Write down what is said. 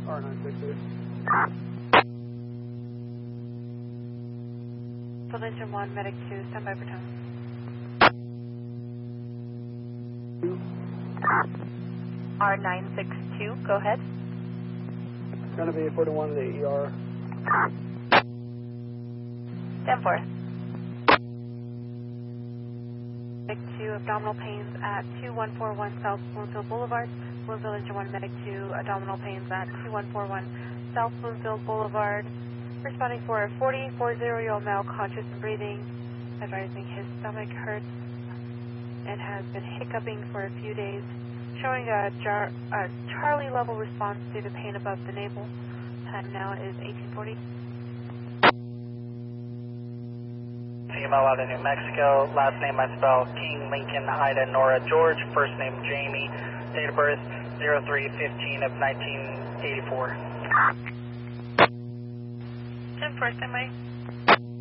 R968. Field Engine 1, Medic 2, stand by for tone. R962, go ahead. It's going to be 41 to the ER. Stand for. Medic 2, abdominal pains at 2141 South Bloomfield Boulevard. Bloomfield Engine 1, Medic 2, abdominal pains at 2141 South Bloomfield Boulevard. Responding for a 40-year-old male, conscious and breathing, advising his stomach hurts and has been hiccuping for a few days, showing a Charlie level response due to pain above the navel. Time now is 1840. Female out of New Mexico, last name I spell King, Lincoln, Ida, Nora, George, first name Jamie, date of birth 03/15 of 1984. 10 for standby.